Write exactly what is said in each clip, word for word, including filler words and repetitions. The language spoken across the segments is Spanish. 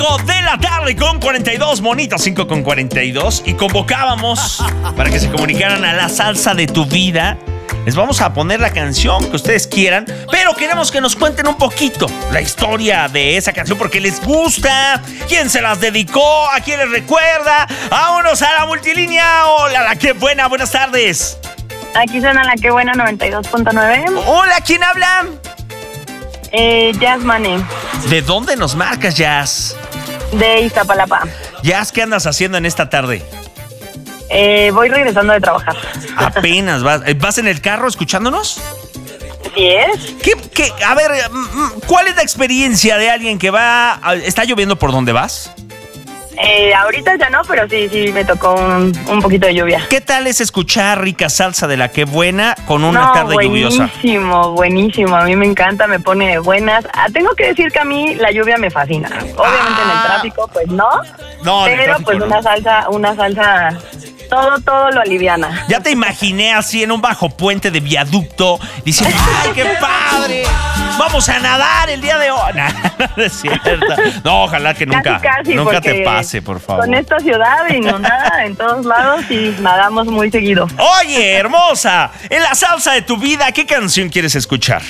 De la tarde con cuarenta y dos, monitas cinco con cuarenta y dos, y convocábamos para que se comunicaran a la salsa de tu vida. Les vamos a poner la canción que ustedes quieran, pero queremos que nos cuenten un poquito la historia de esa canción, porque les gusta, quién se las dedicó, a quién les recuerda. Vámonos a la multilínea. Hola, la que buena, buenas tardes. Aquí suena la que buena noventa y dos punto nueve. Hola, ¿quién habla? Eh, Jazz Mane. ¿De dónde nos marcas, Jazz? De Iztapalapa. Jazz, ¿qué andas haciendo en esta tarde? Eh, voy regresando de trabajar. Apenas vas. ¿Vas en el carro escuchándonos? ¿Sí es? ¿Qué, qué? A ver, ¿cuál es la experiencia de alguien que va... ¿Está lloviendo por donde vas? Eh, ahorita ya no, pero sí, sí, me tocó un, un poquito de lluvia. ¿Qué tal es escuchar rica salsa de la que buena con una no, tarde lluviosa? Buenísimo, buenísimo. A mí me encanta, me pone de buenas. Ah, tengo que decir que a mí la lluvia me fascina. Obviamente ah. en el tráfico, pues no. No, pero tráfico, pues no. una salsa, una salsa... Todo, todo lo aliviana. Ya te imaginé así en un bajo puente de viaducto diciendo, ¡ay, qué padre! Vamos a nadar el día de hoy. No es cierto. No, ojalá que nunca, casi, casi, nunca te pase, por favor. Con esta ciudad inundada en todos lados y nadamos muy seguido. Oye, hermosa, en la salsa de tu vida, ¿qué canción quieres escuchar?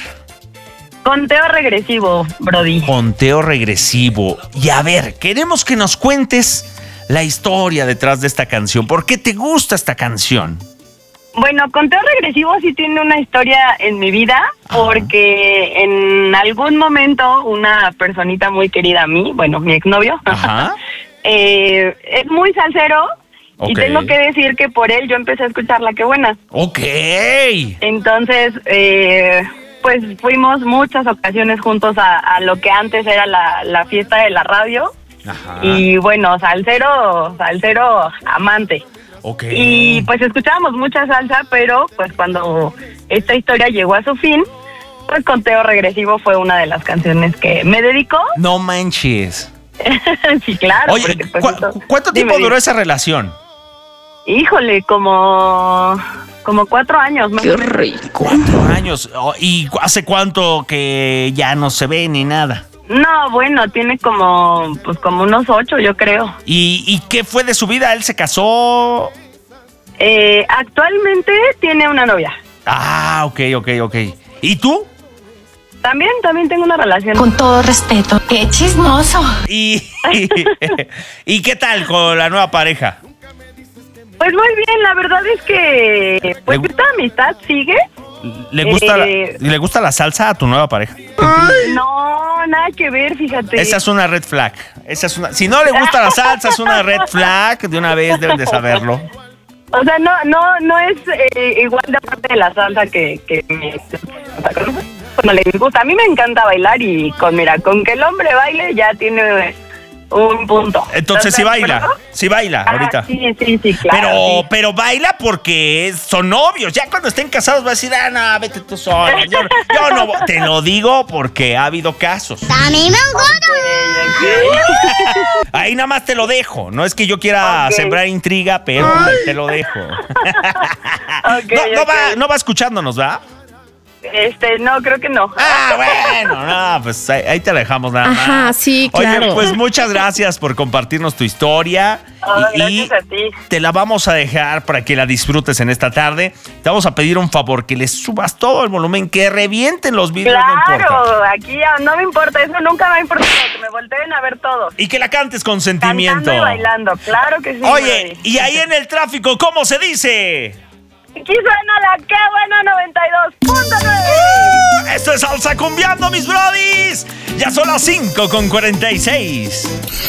Conteo regresivo, Brody. Conteo regresivo. Y a ver, queremos que nos cuentes la historia detrás de esta canción. ¿Por qué te gusta esta canción? Bueno, Conteo regresivo sí tiene una historia en mi vida. Ajá. Porque en algún momento una personita muy querida a mí, bueno, mi exnovio, Ajá. eh, es muy salsero. Okay. Y tengo que decir que por él yo empecé a escuchar La Que Buena. Ok. Entonces, eh, pues fuimos muchas ocasiones juntos a, a lo que antes era la, la fiesta de la radio. Ajá. Y bueno, salsero, salsero amante. Okay. Y pues escuchábamos mucha salsa, pero pues cuando esta historia llegó a su fin, pues Conteo regresivo fue una de las canciones que me dedicó. No manches. Sí, claro. Oye, porque, pues, ¿cu- esto... ¿cuánto tiempo dime, duró dime. esa relación? Híjole, como como cuatro años. Más Qué rico. Cuatro años. ¿Y hace cuánto que ya no se ve ni nada? No, bueno, tiene como pues como unos ocho, yo creo. ¿Y, y qué fue de su vida? ¿Él se casó? Eh, actualmente tiene una novia. Ah, ok, ok, ok. ¿Y tú? También, también tengo una relación. Con todo respeto. ¡Qué chismoso! ¿Y, y, ¿y qué tal con la nueva pareja? Pues muy bien, la verdad es que pues Le- esta amistad sigue. ¿Le gusta, Eh, la, ¿Le gusta la salsa a tu nueva pareja? No, nada que ver, fíjate. Esa es una red flag. Esa es una, si no le gusta la salsa, es una red flag. De una vez deben de saberlo. O sea, no, no, no es eh, igual de parte de la salsa que, que me, cuando le gusta. A mí me encanta bailar y con, mira, con que el hombre baile ya tiene un punto. Entonces sí baila, sí baila Ah, ahorita. sí, sí, sí, claro. Pero, sí. pero baila porque son novios. Ya cuando estén casados va a decir, ah, no, vete tú solo. Yo, yo no voy. Te lo digo porque ha habido casos. Okay, okay. Ahí nada más te lo dejo. No es que yo quiera Okay. sembrar intriga, pero te lo dejo. Okay, no, no, okay. va, no va escuchándonos, ¿va? Este, no, creo que no. Ah, bueno, no, pues ahí, ahí te la dejamos nada más. Ajá, sí, claro. Oye, pues muchas gracias por compartirnos tu historia. Oh, y, y gracias a ti. te la vamos a dejar para que la disfrutes en esta tarde. Te vamos a pedir un favor, que le subas todo el volumen, que revienten los videos, no importa. Claro, aquí ya no me importa, eso nunca me ha importado, que me volteen a ver todos. Y que la cantes con sentimiento. Cantando y bailando, claro que sí. Oye, güey. y ahí en el tráfico, ¿cómo se dice? Aquí suena la que buena noventa y dos punto nueve. Esto es Salsa Cumbiando, mis brodis. Ya son las cinco con cuarenta y seis.